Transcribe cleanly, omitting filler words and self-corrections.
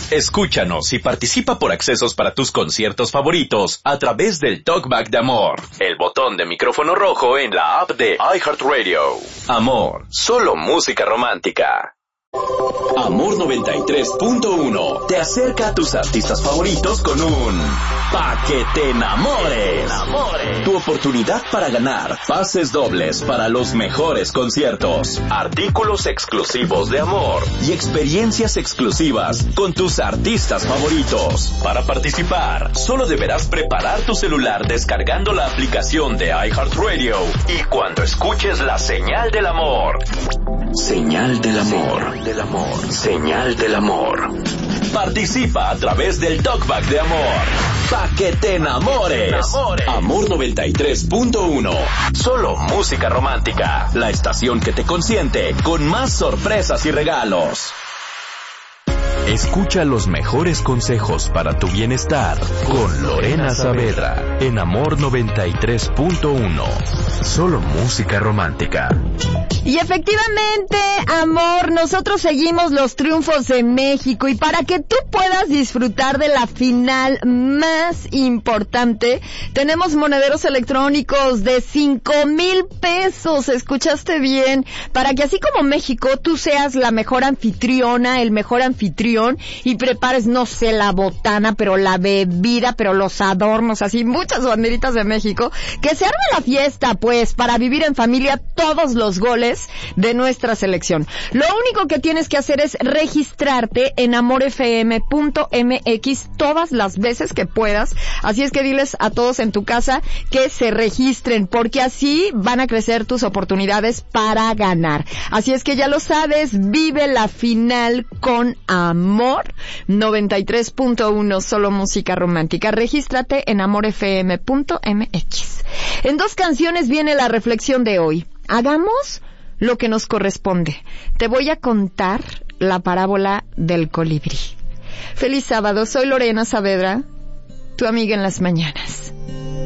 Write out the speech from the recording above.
Escúchanos y participa por accesos para tus conciertos favoritos a través del Talkback de Amor, el botón de micrófono rojo en la app de iHeartRadio. Amor, solo música romántica. Amor 93.1 te acerca a tus artistas favoritos con un Pa' que te enamores. Tu oportunidad para ganar pases dobles para los mejores conciertos, artículos exclusivos de Amor y experiencias exclusivas con tus artistas favoritos. Para participar, solo deberás preparar tu celular descargando la aplicación de iHeartRadio y cuando escuches la señal del amor. Señal del amor. Señal del amor. Participa a través del Talkback de Amor. Pa' que te enamores. Amor 93.1. Solo música romántica. La estación que te consiente con más sorpresas y regalos. Escucha los mejores consejos para tu bienestar con Lorena Saavedra en Amor 93.1. Solo música romántica. Y efectivamente, amor, nosotros seguimos los triunfos de México y para que tú puedas disfrutar de la final más importante, tenemos monederos electrónicos de 5,000 pesos. ¿Escuchaste bien? Para que así como México, tú seas la mejor anfitriona, el mejor anfitrión y prepares, no sé, la botana, pero la bebida, pero los adornos, así, muchas banderitas de México. Que se arme la fiesta, pues, para vivir en familia todos los goles de nuestra selección. Lo único que tienes que hacer es registrarte en amorfm.mx todas las veces que puedas. Así es que diles a todos en tu casa que se registren, porque así van a crecer tus oportunidades para ganar. Así es que ya lo sabes, vive la final con Amor 93.1, solo música romántica. Regístrate en amorfm.mx. En 2 canciones viene la reflexión de hoy. Hagamos lo que nos corresponde. Te voy a contar la parábola del colibrí. Feliz sábado, soy Lorena Saavedra, tu amiga en las mañanas.